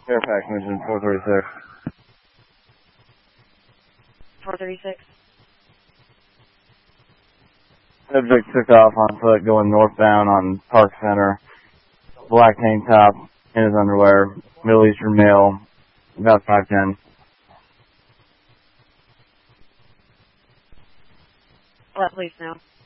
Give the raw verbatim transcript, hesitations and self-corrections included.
Fairfax, Mission four thirty-six. four thirty-six. Subject took off on foot going northbound on Park Center. Black tank top, in his underwear, Middle Eastern male, about five ten. Let police know.